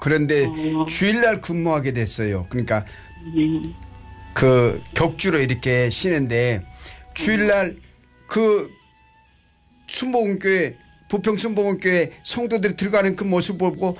그런데 주일날 근무하게 됐어요. 그러니까 그 격주로 이렇게 쉬는데 주일날 그 순복음교회 부평 순복음교회 성도들이 들어가는 그 모습 보고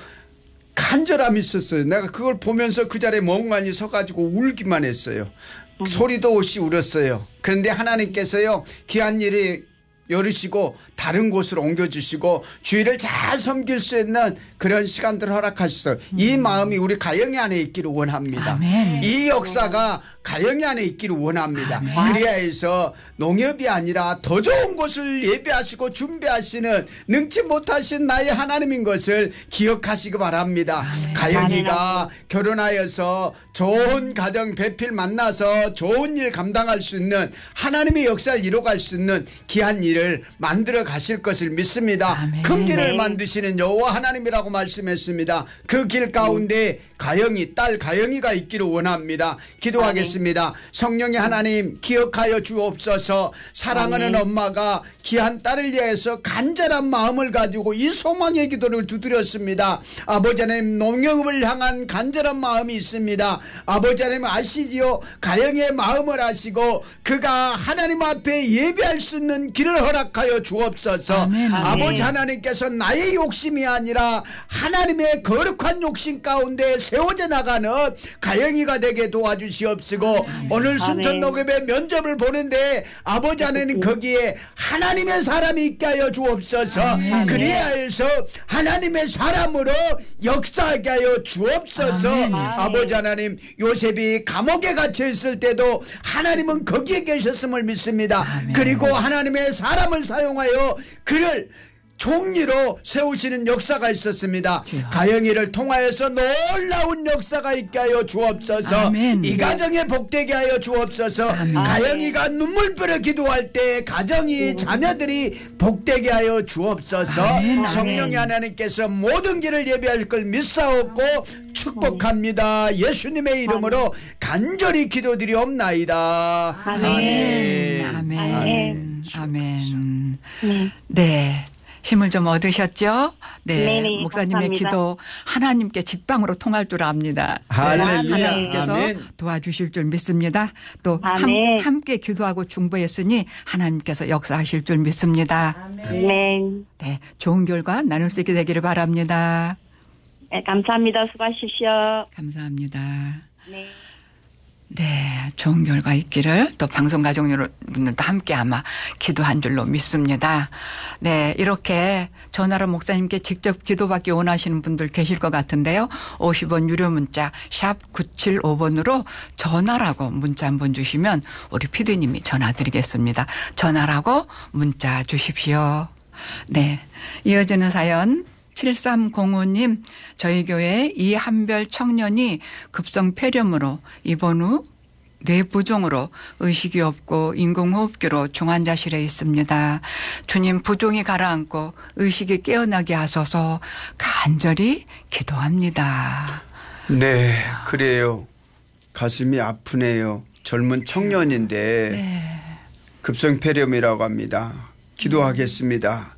간절함이 있었어요. 내가 그걸 보면서 그 자리에 멍하니 서가지고 울기만 했어요. 소리도 없이 울었어요. 그런데 하나님께서요 귀한 일을 열으시고 다른 곳으로 옮겨주시고 주일을 잘 섬길 수 있는 그런 시간들을 허락하셨어요. 이 마음이 우리 가영이 안에 있기를 원합니다. 아멘. 이 역사가 가영이 안에 있기를 원합니다. 아멘. 그래야 해서 농협이 아니라 더 좋은 곳을 예배하시고 준비하시는 능치 못하신 나의 하나님인 것을 기억하시기 바랍니다. 아멘. 가영이가 결혼하여서 좋은 가정 배필 만나서 좋은 일 감당할 수 있는 하나님의 역사를 이뤄갈 수 있는 귀한 일을 만들어 가실 것을 믿습니다. 아멘. 큰 길을 만드시는 여호와 하나님이라고 말씀했습니다. 그 길 가운데 가영이 딸 가영이가 있기를 원합니다. 기도하겠습니다. 성령의 하나님 기억하여 주옵소서. 사랑하는 엄마가 귀한 딸을 위해서 간절한 마음을 가지고 이 소망의 기도를 두드렸습니다. 아버지 하나님 농협을 향한 간절한 마음이 있습니다. 아버지 하나님 아시지요? 가영의 마음을 아시고 그가 하나님 앞에 예배할 수 있는 길을 허락하여 주옵소서. 아멘. 아버지 하나님께서 나의 욕심이 아니라 하나님의 거룩한 욕심 가운데 세워져 나가는 가영이가 되게 도와주시옵시고 오늘 순천 농협의 면접을 보는데 아버지 하나님 거기에 하나님의 사람이 있게 하여 주옵소서. 그래야 해서 하나님의 사람으로 역사하게 하여 주옵소서. 아멘. 아버지 하나님 요셉이 감옥에 갇혀 있을 때도 하나님은 거기에 계셨음을 믿습니다. 아멘. 그리고 하나님의 사람을 사용하여 그를 종리로 세우시는 역사가 있었습니다. 가영이를 통하여서 놀라운 역사가 있게 하여 주옵소서. 아멘. 이 가정에 복되게 하여 주옵소서. 아멘. 가영이가 눈물흘려 기도할 때 가정이 자녀들이 복되게 하여 주옵소서. 아멘. 성령의 하나님께서 모든 길을 예배할 걸 믿사옵고 축복합니다. 예수님의 이름으로 간절히 기도드리옵나이다. 아멘. 아멘. 아멘. 아멘. 네. 힘을 좀 얻으셨죠? 네. 네네, 목사님의 감사합니다. 기도 하나님께 직방으로 통할 줄 압니다. 할렐루야. 하나님께서 아멘. 도와주실 줄 믿습니다. 또 아멘. 함께 기도하고 중보했으니 하나님께서 역사하실 줄 믿습니다. 아멘. 네. 좋은 결과 나눌 수 있게 되기를 바랍니다. 네, 감사합니다. 수고하십시오. 감사합니다. 네. 네, 좋은 결과 있기를 또 방송 가족 여러분들도 함께 아마 기도한 줄로 믿습니다. 네, 이렇게 전화로 목사님께 직접 기도받기 원하시는 분들 계실 것 같은데요. 50원 유료 문자 샵 975번으로 전화라고 문자 한번 주시면 우리 피디님이 전화 드리겠습니다. 전화라고 문자 주십시오. 네, 이어지는 사연 7305님, 저희 교회 이한별 청년이 급성폐렴으로 입원 후 뇌부종으로 의식이 없고 인공호흡기로 중환자실에 있습니다. 주님 부종이 가라앉고 의식이 깨어나게 하소서 간절히 기도합니다. 네, 그래요. 가슴이 아프네요. 젊은 청년인데 네. 급성폐렴이라고 합니다. 기도하겠습니다.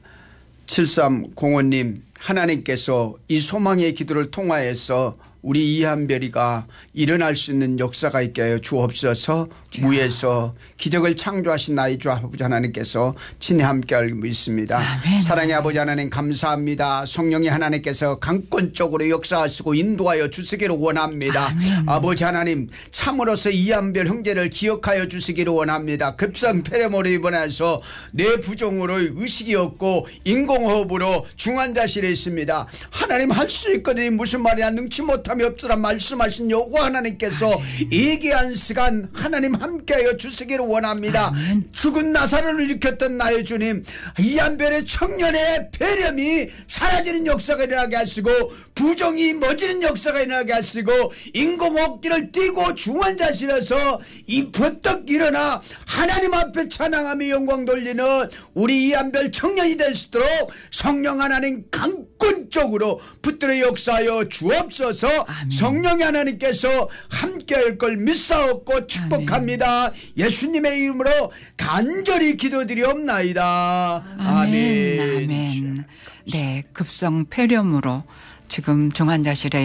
7305님 하나님께서 이 소망의 기도를 통하여서 우리 이한별이가 일어날 수 있는 역사가 있게 하여 주옵소서. 무에서 기적을 창조하신 나의 주 아버지 하나님께서 친히 함께 알고 있습니다. 아멘. 사랑의 아버지 하나님 감사합니다. 성령의 하나님께서 강권적으로 역사하시고 인도하여 주시기를 원합니다. 아멘. 아버지 하나님 참으로서 이한별 형제를 기억하여 주시기를 원합니다. 급성폐렴으로 입원해서 뇌부종으로 의식이 없고 인공호흡으로 중환자실에 있습니다. 하나님 할 수 있거든요. 무슨 말이야 능치 못함이 없으라 말씀하신 여호와 하나님께서 이 귀한 시간 하나님 함께하여 주시기를 원합니다. 아멘. 죽은 나사로를 일으켰던 나의 주님 이한별의 청년의 폐렴이 사라지는 역사가 일어나게 하시고 부종이 멎는 역사가 일어나게 하시고 인공호흡기를 띄고 중환자실에서 이 버떡 일어나 하나님 앞에 찬양하며 영광 돌리는 우리 이한별 청년이 될 수 있도록 성령 하나님 강권적으로 붙들어 역사하여 주옵소서. 아멘. 성령의 하나님께서 함께할 걸 믿사옵고 축복합니다. 예수님의 이름으로 간절히 기도드리옵나이다. 아멘. 아멘. 네, 급성 폐렴으로 지금 중환자실에